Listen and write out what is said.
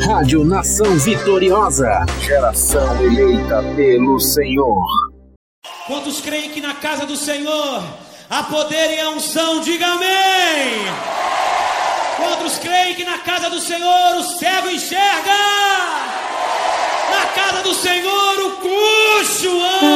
Rádio Nação Vitoriosa, geração eleita pelo Senhor. Quantos creem que na casa do Senhor há poder e a unção? Diga amém! Quantos creem que na casa do Senhor o cego enxerga? Na casa do Senhor o coxo anda?